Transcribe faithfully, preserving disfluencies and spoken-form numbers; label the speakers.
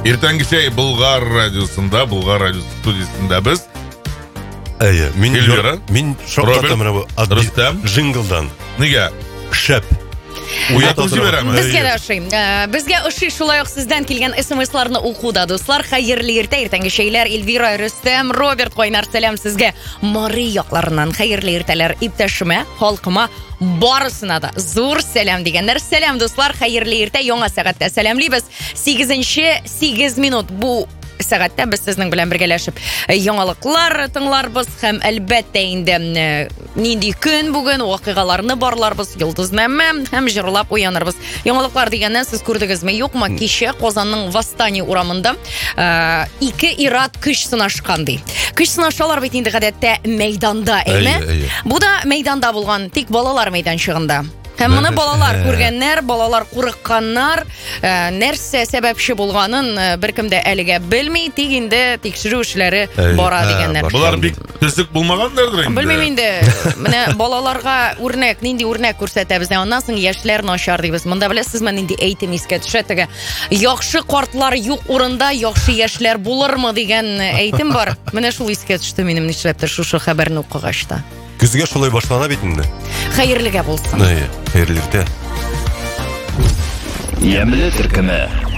Speaker 1: Ертеңгі шай Бұлғар радиосында, Бұлғар радио студиясында біз.
Speaker 2: Әйе, мен
Speaker 1: Эльвира,
Speaker 2: мен шоқтатамын
Speaker 1: Рүстем,
Speaker 2: жинглдан.
Speaker 1: Неге?
Speaker 2: Шәп.
Speaker 1: Уятып жіберемін.
Speaker 3: Бізге де ошый. Бізге ошый шулай ук сездән килгән смсларны укуда, дуслар. Хәерле иртә, иртәнге шәйләр. Эльвира, Рөстәм, Роберт Кайнар, сәлам сезгә. Мари якларыннан хәерле иртәләр иптәшемә, халкыма, барысына да зур сәлам дигәннәр. Сәлам дуслар, хәерле иртә. Яңа сәгатьтә сәламлибез. сигезенче сигез минут бу сәгатьтә без сезнең белән бергәләшеп яңалыклар тыңларбыз һәм әлбәттә инде нинди көн бүген вакыйгаларны барларбыз, йолдызнамә һәм җырлап уянырбыз. Яңалыклар дигәннән сез күрдегезме, юкмы, кичә Казанның Восстание урамында ике ир-ат көч сынашкан ди. Көч сынашалар бит инде гадәттә мәйданда, әйме? Бу да мәйданда булган, тик балалар мәйданчыгында. Һәм моны балалар күргәннәр, балалар курыкканнар, нәрсә сәбәпче булганын беркем дә әлегә белми, тик инде тикшерү эшләре бара дигәннәр.
Speaker 1: Булар бик төзек булмагандыр инде.
Speaker 3: Белмим инде. Менә балаларга үрнәк, нинди үрнәк күрсәтәбез, аннан соң яшьләр начар дибез. Монда беләсезме, нинди әйтем искә төшә теге. Яхшы картлар юк урында, яхшы яшьләр булырмы дигән әйтем бар. Менә шул искә төште минем нишләптер шушы хәбәрне укыгач та.
Speaker 2: Көзгә шулай башлана бит инде.
Speaker 3: Хәерлегә булсын.
Speaker 2: Әйе, хәерле иртә.
Speaker 4: Ямлы төркеме.